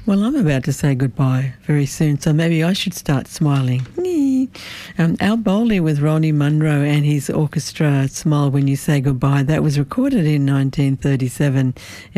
Well, I'm about to say goodbye very soon, so maybe I should start smiling. Al Bowley with Ronnie Munro and his orchestra, Smile When You Say Goodbye. That was recorded in 1937.